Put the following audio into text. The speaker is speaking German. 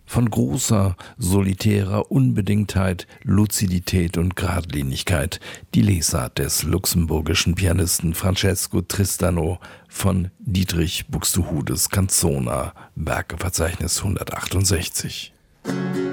von großer, solitärer Unbedingtheit, Luzidität und Geradlinigkeit, die Lesart des luxemburgischen Pianisten Francesco Tristano von Dietrich Buxtehudes Canzona, Werkeverzeichnis 168.